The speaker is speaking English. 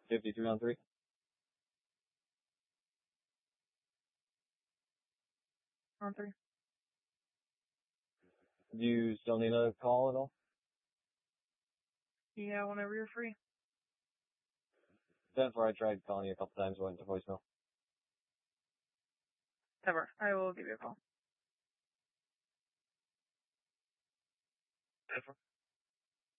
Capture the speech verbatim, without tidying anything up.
fifty-three on three. On three. Do you still need a call at all? Yeah, whenever you're free. That's where I tried calling you a couple times, went to voicemail. Ever. I will give you a call. Ever.